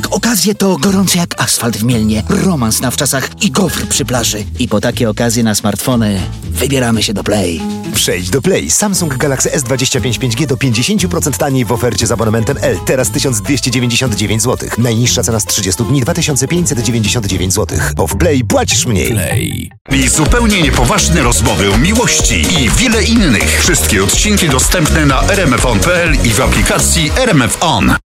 jak okazje to gorące jak asfalt w Mielnie, romans na wczasach i gofr przy plaży. I po takie okazje na smartfony wybieramy się do Play. Przejdź do Play. Samsung Galaxy S25 5G do 50% taniej w ofercie z abonementem L. Teraz 1299 zł. Najniższa cena z 30 dni 2599 zł. Bo w Play płacisz mniej. Play. I zupełnie niepoważne rozmowy o miłości i wiele innych. Wszystkie odcinki dostępne na rmfon.pl i w aplikacji RMF On.